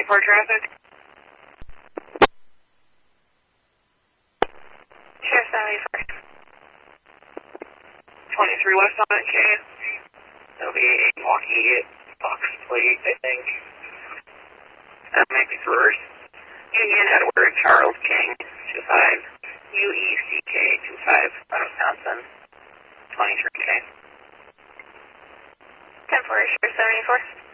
74 traffic. Sheriff 74. 23 West on K. That'll be a Milwaukee box plate, I think. That might be reverse. Union Edward Charles King, 25. UECK 25 out of Wisconsin. 23K. 10-4, Sheriff 74.